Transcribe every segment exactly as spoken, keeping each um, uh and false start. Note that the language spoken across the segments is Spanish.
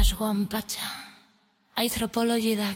Hashwan Pacha, Anthropology Lab.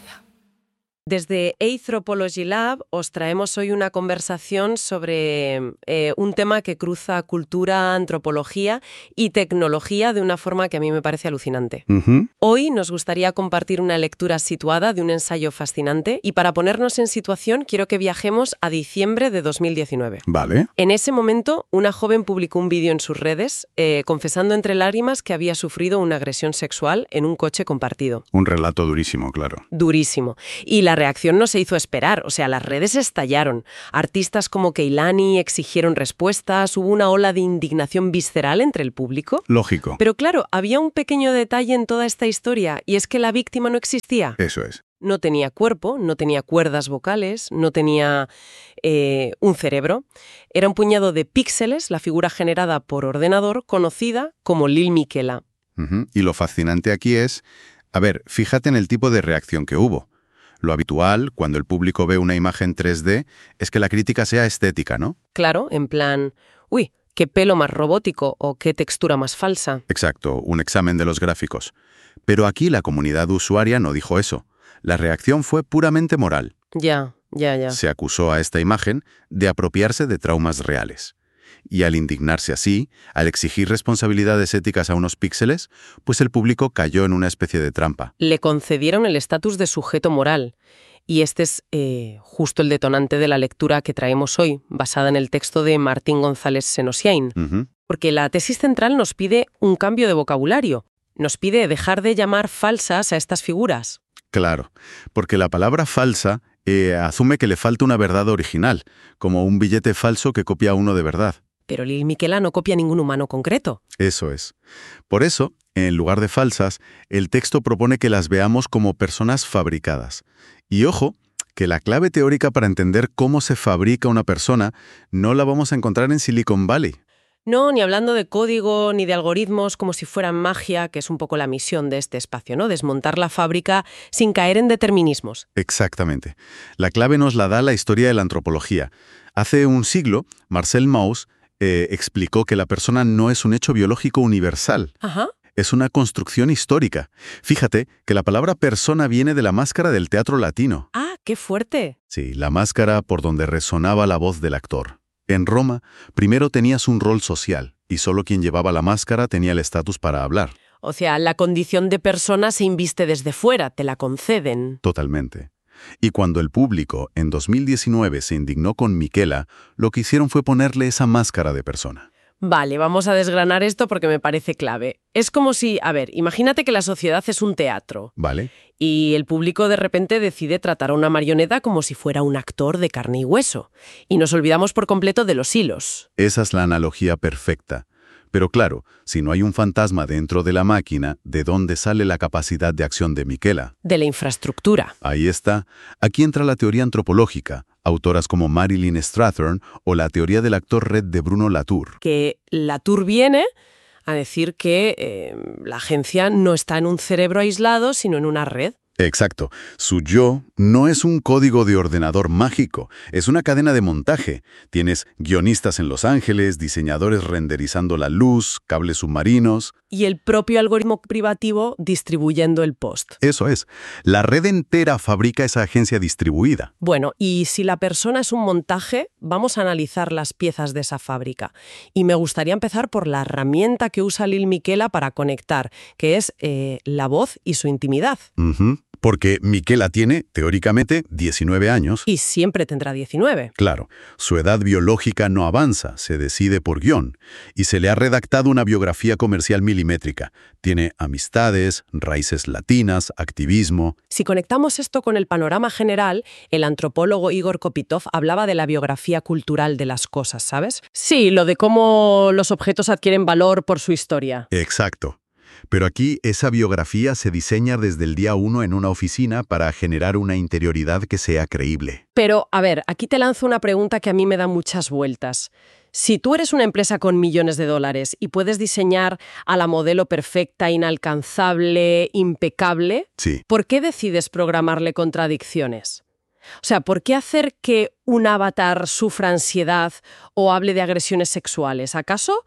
Desde Anthropology Lab os traemos hoy una conversación sobre eh, un tema que cruza cultura, antropología y tecnología de una forma que a mí me parece alucinante. Uh-huh. Hoy nos gustaría compartir una lectura situada de un ensayo fascinante y para ponernos en situación quiero que viajemos a diciembre de dos mil diecinueve. Vale. En ese momento, una joven publicó un vídeo en sus redes eh, confesando entre lágrimas que había sufrido una agresión sexual en un coche compartido. Un relato durísimo, claro. Durísimo. Y la reacción no se hizo esperar, o sea, las redes estallaron. Artistas como Kehlani exigieron respuestas, hubo una ola de indignación visceral entre el público. Lógico. Pero claro, había un pequeño detalle en toda esta historia, y es que la víctima no existía. Eso es. No tenía cuerpo, no tenía cuerdas vocales, no tenía eh, un cerebro. Era un puñado de píxeles, la figura generada por ordenador, conocida como Lil Miquela. Uh-huh. Y lo fascinante aquí es, a ver, fíjate en el tipo de reacción que hubo. Lo habitual, cuando el público ve una imagen tres D, es que la crítica sea estética, ¿no? Claro, en plan, uy, qué pelo más robótico o qué textura más falsa. Exacto, un examen de los gráficos. Pero aquí la comunidad usuaria no dijo eso. La reacción fue puramente moral. Ya, ya, ya. Se acusó a esta imagen de apropiarse de traumas reales. Y al indignarse así, al exigir responsabilidades éticas a unos píxeles, pues el público cayó en una especie de trampa. Le concedieron el estatus de sujeto moral. Y este es eh, justo el detonante de la lectura que traemos hoy, basada en el texto de Martín González Senosiain. Uh-huh. Porque la tesis central nos pide un cambio de vocabulario. Nos pide dejar de llamar falsas a estas figuras. Claro, porque la palabra falsa eh, asume que le falta una verdad original, como un billete falso que copia uno de verdad. Pero Lil Miquela no copia ningún humano concreto. Eso es. Por eso, en lugar de falsas, el texto propone que las veamos como personas fabricadas. Y ojo, que la clave teórica para entender cómo se fabrica una persona no la vamos a encontrar en Silicon Valley. No, ni hablando de código ni de algoritmos como si fueran magia, que es un poco la misión de este espacio, ¿no? Desmontar la fábrica sin caer en determinismos. Exactamente. La clave nos la da la historia de la antropología. Hace un siglo, Marcel Mauss eh, explicó que la persona no es un hecho biológico universal. Ajá. Es una construcción histórica. Fíjate que la palabra persona viene de la máscara del teatro latino. Ah, qué fuerte. Sí, la máscara por donde resonaba la voz del actor. En Roma, primero tenías un rol social, y solo quien llevaba la máscara tenía el estatus para hablar. O sea, la condición de persona se inviste desde fuera, te la conceden. Totalmente. Y cuando el público, en dos mil diecinueve, se indignó con Miquela, lo que hicieron fue ponerle esa máscara de persona. Vale, vamos a desgranar esto porque me parece clave. Es como si, a ver, imagínate que la sociedad es un teatro. ¿Vale? Y el público de repente decide tratar a una marioneta como si fuera un actor de carne y hueso. Y nos olvidamos por completo de los hilos. Esa es la analogía perfecta. Pero claro, si no hay un fantasma dentro de la máquina, ¿de dónde sale la capacidad de acción de Miquela? De la infraestructura. Ahí está. Aquí entra la teoría antropológica, autoras como Marilyn Strathern o la teoría del actor Red de Bruno Latour. Que Latour viene a decir que eh, la agencia no está en un cerebro aislado, sino en una red. Exacto. Su yo no es un código de ordenador mágico, es una cadena de montaje. Tienes guionistas en Los Ángeles, diseñadores renderizando la luz, cables submarinos. Y el propio algoritmo privativo distribuyendo el post. Eso es. La red entera fabrica esa agencia distribuida. Bueno, y si la persona es un montaje, vamos a analizar las piezas de esa fábrica. Y me gustaría empezar por la herramienta que usa Lil Miquela para conectar, que es eh, la voz y su intimidad. Uh-huh. Porque Miquela tiene, teóricamente, diecinueve años. Y siempre tendrá diecinueve. Claro, su edad biológica no avanza, se decide por guión. Y se le ha redactado una biografía comercial milimétrica. Tiene amistades, raíces latinas, activismo. Si conectamos esto con el panorama general, el antropólogo Igor Kopitov hablaba de la biografía cultural de las cosas, ¿sabes? Sí, lo de cómo los objetos adquieren valor por su historia. Exacto. Pero aquí esa biografía se diseña desde el día uno en una oficina para generar una interioridad que sea creíble. Pero, a ver, aquí te lanzo una pregunta que a mí me da muchas vueltas. Si tú eres una empresa con millones de dólares y puedes diseñar a la modelo perfecta, inalcanzable, impecable, sí. ¿Por qué decides programarle contradicciones? O sea, ¿por qué hacer que un avatar sufra ansiedad o hable de agresiones sexuales? ¿Acaso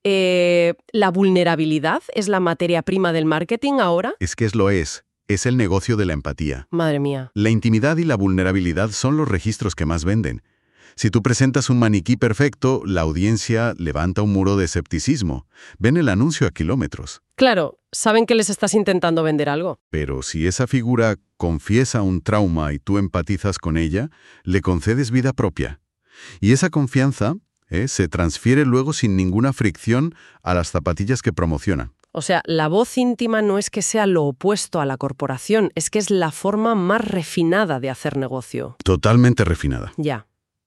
Eh, ¿La vulnerabilidad es la materia prima del marketing ahora? Es que es lo es. Es el negocio de la empatía. Madre mía. La intimidad y la vulnerabilidad son los registros que más venden. Si tú presentas un maniquí perfecto, la audiencia levanta un muro de escepticismo. Ven el anuncio a kilómetros. Claro, saben que les estás intentando vender algo. Pero si esa figura confiesa un trauma y tú empatizas con ella, le concedes vida propia. Y esa confianza eh, se transfiere luego sin ninguna fricción a las zapatillas que promociona. O sea, la voz íntima no es que sea lo opuesto a la corporación, es que es la forma más refinada de hacer negocio. Totalmente refinada. Ya.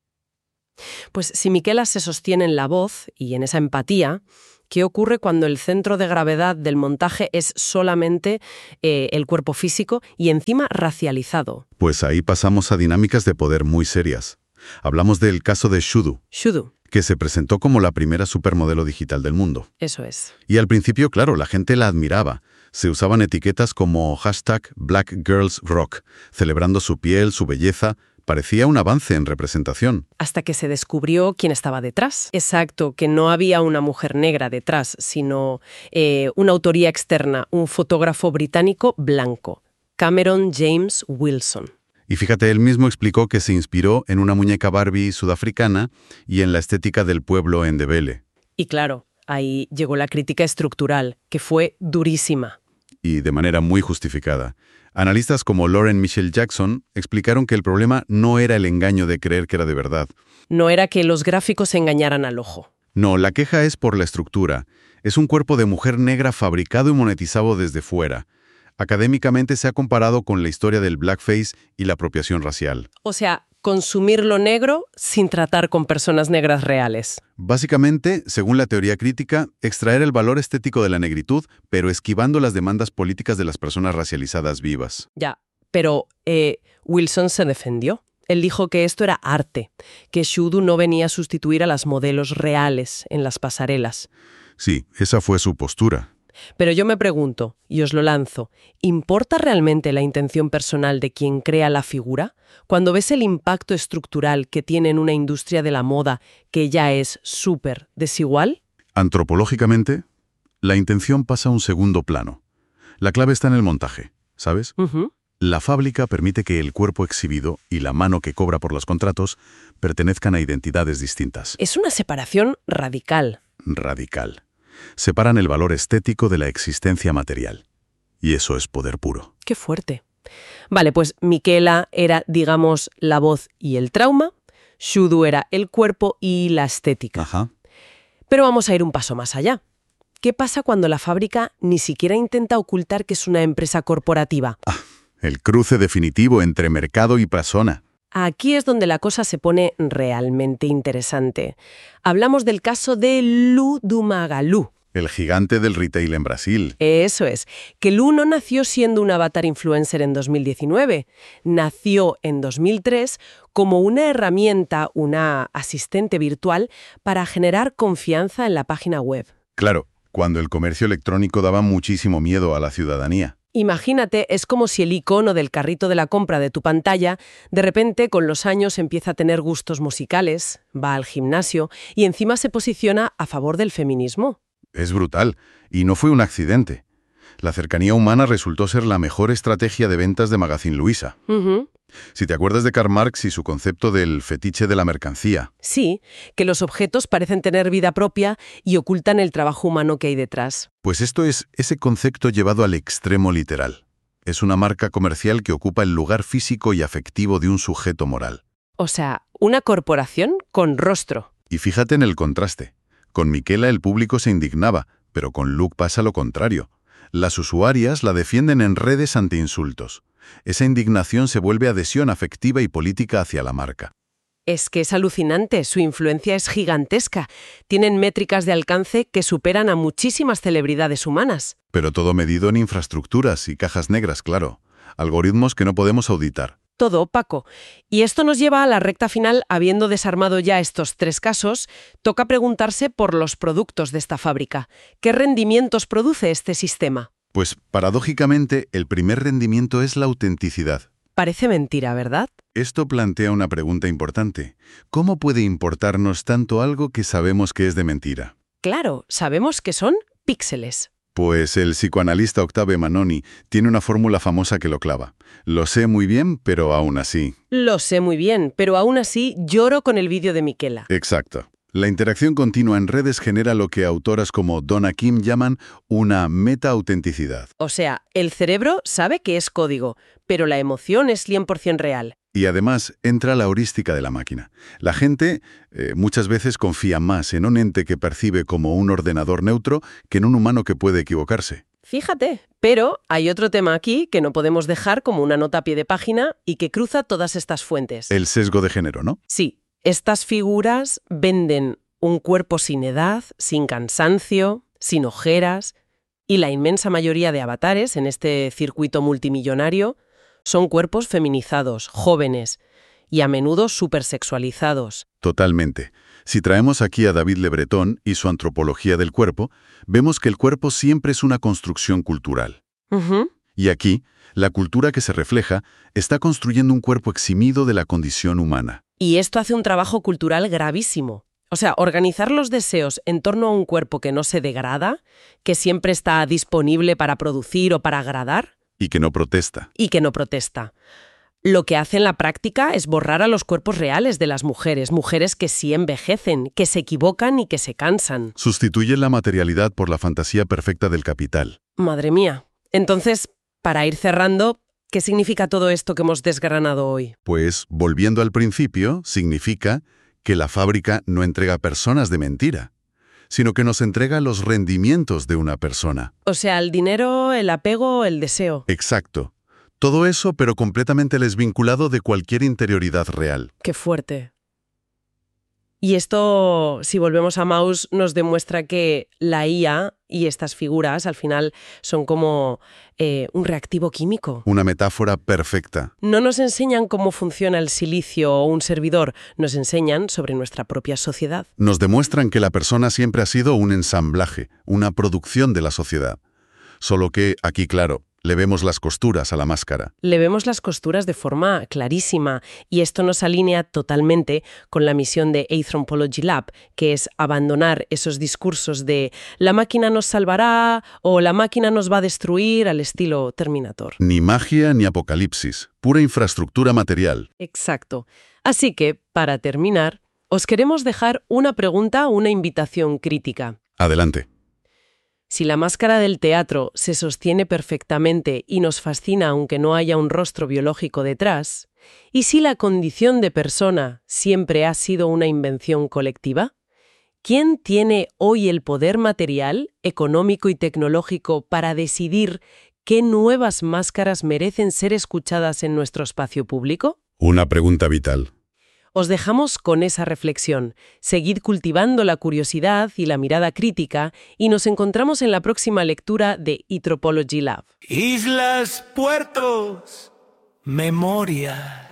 Pues si Miquela se sostiene en la voz y en esa empatía, ¿qué ocurre cuando el centro de gravedad del montaje es solamente eh, el cuerpo físico y encima racializado? Pues ahí pasamos a dinámicas de poder muy serias. Hablamos del caso de Shudu, Shudu, que se presentó como la primera supermodelo digital del mundo. eso es. Y al principio, claro, la gente la admiraba. Se usaban etiquetas como hashtag Black Girls Rock, celebrando su piel, su belleza. Parecía un avance en representación. Hasta que se descubrió quién estaba detrás. Exacto, que no había una mujer negra detrás, sino eh, una autoría externa, un fotógrafo británico blanco, Cameron James Wilson. Y fíjate, él mismo explicó que se inspiró en una muñeca Barbie sudafricana y en la estética del pueblo Ndebele. Y claro, ahí llegó la crítica estructural, que fue durísima. Y de manera muy justificada. Analistas como Lauren Michelle Jackson explicaron que el problema no era el engaño de creer que era de verdad. No era que los gráficos engañaran al ojo. No, la queja es por la estructura. Es un cuerpo de mujer negra fabricado y monetizado desde fuera. Académicamente se ha comparado con la historia del blackface y la apropiación racial. O sea, consumir lo negro sin tratar con personas negras reales. Básicamente, según la teoría crítica, extraer el valor estético de la negritud, pero esquivando las demandas políticas de las personas racializadas vivas. Ya, pero eh, Wilson se defendió. Él dijo que esto era arte, que Shudu no venía a sustituir a las modelos reales en las pasarelas. Sí, esa fue su postura. Pero yo me pregunto, y os lo lanzo, ¿importa realmente la intención personal de quien crea la figura? Cuando ves el impacto estructural que tiene en una industria de la moda que ya es súper desigual. Antropológicamente, la intención pasa a un segundo plano. La clave está en el montaje, ¿sabes? Uh-huh. La fábrica permite que el cuerpo exhibido y la mano que cobra por los contratos pertenezcan a identidades distintas. Es una separación radical. Radical. Separan el valor estético de la existencia material. Y eso es poder puro. ¡Qué fuerte! Vale, pues Miquela era, digamos, la voz y el trauma, Shudu era el cuerpo y la estética. Ajá. Pero vamos a ir un paso más allá. ¿Qué pasa cuando la fábrica ni siquiera intenta ocultar que es una empresa corporativa? Ah, el cruce definitivo entre mercado y persona. Aquí es donde la cosa se pone realmente interesante. Hablamos del caso de Lu do Magalu. El gigante del retail en Brasil. Eso es, que Lu no nació siendo un avatar influencer en dos mil diecinueve. Nació en dos mil tres como una herramienta, una asistente virtual para generar confianza en la página web. Claro, cuando el comercio electrónico daba muchísimo miedo a la ciudadanía. Imagínate, es como si el icono del carrito de la compra de tu pantalla de repente con los años empieza a tener gustos musicales, va al gimnasio y encima se posiciona a favor del feminismo. Es brutal, y no fue un accidente. La cercanía humana resultó ser la mejor estrategia de ventas de Magazine Luiza. Uh-huh. Si te acuerdas de Karl Marx y su concepto del fetiche de la mercancía. Sí, que los objetos parecen tener vida propia y ocultan el trabajo humano que hay detrás. Pues esto es ese concepto llevado al extremo literal. Es una marca comercial que ocupa el lugar físico y afectivo de un sujeto moral. O sea, una corporación con rostro. Y fíjate en el contraste. Con Miquela el público se indignaba, pero con Luke pasa lo contrario. Las usuarias la defienden en redes ante insultos. Esa indignación se vuelve adhesión afectiva y política hacia la marca. Es que es alucinante, su influencia es gigantesca. Tienen métricas de alcance que superan a muchísimas celebridades humanas. Pero todo medido en infraestructuras y cajas negras, claro. Algoritmos que no podemos auditar. Todo opaco. Y esto nos lleva a la recta final. Habiendo desarmado ya estos tres casos, toca preguntarse por los productos de esta fábrica. ¿Qué rendimientos produce este sistema? Pues, paradójicamente, el primer rendimiento es la autenticidad. Parece mentira, ¿verdad? Esto plantea una pregunta importante. ¿Cómo puede importarnos tanto algo que sabemos que es de mentira? Claro, sabemos que son píxeles. Pues el psicoanalista Octave Manoni tiene una fórmula famosa que lo clava. Lo sé muy bien, pero aún así. Lo sé muy bien, pero aún así lloro con el vídeo de Miquela. Exacto. La interacción continua en redes genera lo que autoras como Donna Kim llaman una meta-autenticidad. O sea, el cerebro sabe que es código, pero la emoción es cien por ciento real. Y además entra la heurística de la máquina. La gente eh, muchas veces confía más en un ente que percibe como un ordenador neutro que en un humano que puede equivocarse. Fíjate, pero hay otro tema aquí que no podemos dejar como una nota a pie de página y que cruza todas estas fuentes. El sesgo de género, ¿no? Sí, estas figuras venden un cuerpo sin edad, sin cansancio, sin ojeras, y la inmensa mayoría de avatares en este circuito multimillonario son cuerpos feminizados, jóvenes y a menudo supersexualizados. Totalmente. Si traemos aquí a David Le Breton y su antropología del cuerpo, vemos que el cuerpo siempre es una construcción cultural. Uh-huh. Y aquí, la cultura que se refleja está construyendo un cuerpo eximido de la condición humana. Y esto hace un trabajo cultural gravísimo. O sea, organizar los deseos en torno a un cuerpo que no se degrada, que siempre está disponible para producir o para agradar. Y que no protesta. Y que no protesta. Lo que hace en la práctica es borrar a los cuerpos reales de las mujeres, mujeres que sí envejecen, que se equivocan y que se cansan. Sustituye la materialidad por la fantasía perfecta del capital. Madre mía. Entonces, para ir cerrando, ¿qué significa todo esto que hemos desgranado hoy? Pues, volviendo al principio, significa que la fábrica no entrega personas de mentira, sino que nos entrega los rendimientos de una persona. O sea, el dinero, el apego, el deseo. Exacto. Todo eso, pero completamente desvinculado de cualquier interioridad real. Qué fuerte. Y esto, si volvemos a Mauss, nos demuestra que la I A y estas figuras al final son como eh, un reactivo químico. Una metáfora perfecta. No nos enseñan cómo funciona el silicio o un servidor, nos enseñan sobre nuestra propia sociedad. Nos demuestran que la persona siempre ha sido un ensamblaje, una producción de la sociedad. Solo que, aquí claro, le vemos las costuras a la máscara. Le vemos las costuras de forma clarísima y esto nos alinea totalmente con la misión de Anthropology Lab, que es abandonar esos discursos de la máquina nos salvará o la máquina nos va a destruir al estilo Terminator. Ni magia ni apocalipsis, pura infraestructura material. Exacto. Así que, para terminar, os queremos dejar una pregunta, una invitación crítica. Adelante. Si la máscara del teatro se sostiene perfectamente y nos fascina aunque no haya un rostro biológico detrás, ¿y si la condición de persona siempre ha sido una invención colectiva? ¿Quién tiene hoy el poder material, económico y tecnológico para decidir qué nuevas máscaras merecen ser escuchadas en nuestro espacio público? Una pregunta vital. Os dejamos con esa reflexión. Seguid cultivando la curiosidad y la mirada crítica y nos encontramos en la próxima lectura de Anthropology Lab. Islas, puertos, memoria.